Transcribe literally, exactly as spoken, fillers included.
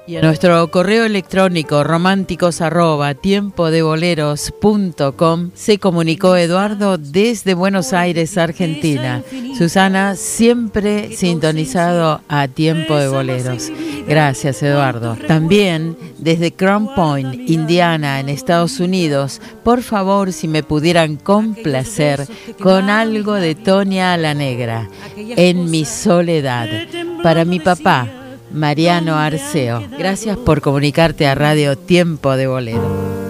Y a nuestro correo electrónico románticos arroba tiempo de boleros punto com se comunicó Eduardo desde Buenos Aires, Argentina. Susana, siempre sintonizado a Tiempo de Boleros. Gracias, Eduardo. También desde Crown Point, Indiana, en Estados Unidos, por favor, si me pudieran complacer con algo de Toña la Negra, En mi soledad, para mi papá, Mariano Arceo. Gracias por comunicarte a Radio Tiempo de Bolero.